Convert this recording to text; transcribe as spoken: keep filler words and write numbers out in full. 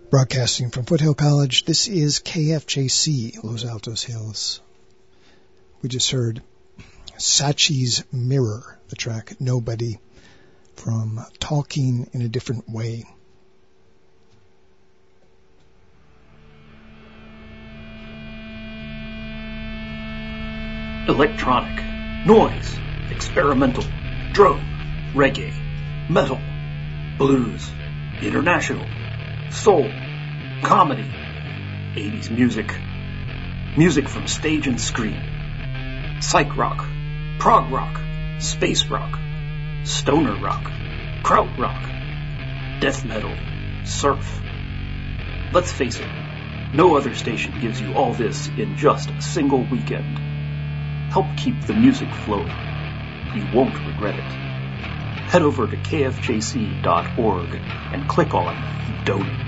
Broadcasting from Foothill College, this is K F J C, Los Altos Hills. We just heard Sachi's Mirror, the track Nobody, from Talking in a Different Way. Electronic, noise, experimental, drum, reggae, metal, blues, international, soul, comedy, eighties music, music from stage and screen, psych rock, prog rock, space rock, stoner rock, kraut rock, death metal, surf. Let's face it, no other station gives you all this in just a single weekend. Help keep the music flowing. You won't regret it. Head over to K F J C dot org and click on Donate.